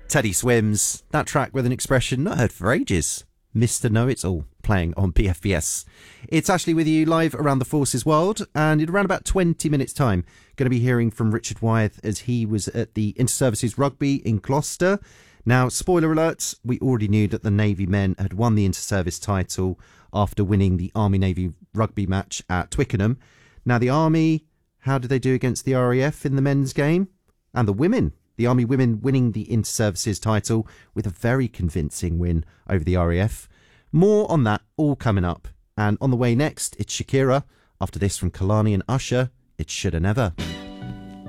Teddy Swims, that track with an expression not heard for ages. Mr. Know-It-All, playing on BFBS. It's Ashley with you live around the Forces world, and in around about 20 minutes' time, going to be hearing from Richard Wyeth as he was at the Inter-Services Rugby in Gloucester. Now, spoiler alert, we already knew that the Navy men had won the Inter-Service title after winning the Army-Navy rugby match at Twickenham. Now, the Army, how did they do against the RAF in the men's game? And the women. The Army women winning the Inter-Services title with a very convincing win over the RAF. More on that all coming up. And on the way next, it's Shakira. After this from Kalani and Usher, it's Shoulda Never.